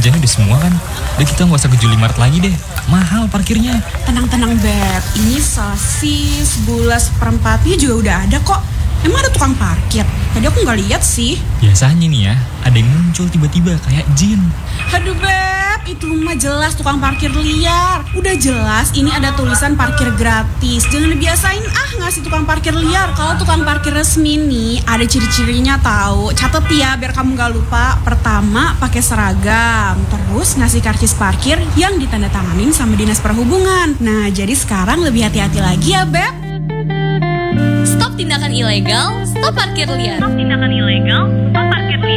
kerjanya udah semua kan. Udah kita nggak usah ke Julimart lagi deh. Mahal parkirnya. Tenang-tenang Beb, ini sosis, gula seperempatnya juga udah ada kok. Emang ada tukang parkir? Tadi aku nggak lihat sih. Biasanya nih ya, ada yang muncul tiba-tiba kayak jin. Aduh Beb, itu mah jelas tukang parkir liar. Udah jelas ini ada tulisan parkir gratis. Jangan dibiasain ngasih tukang parkir liar. Kalau tukang parkir resmi nih ada ciri-cirinya tahu. Catet ya biar kamu nggak lupa. Pertama, pakai seragam. Terus ngasih karcis parkir yang ditandatanganin sama Dinas Perhubungan. Nah, jadi sekarang lebih hati-hati lagi ya Beb. Stop tindakan ilegal, stop parkir liar. Stop tindakan ilegal, stop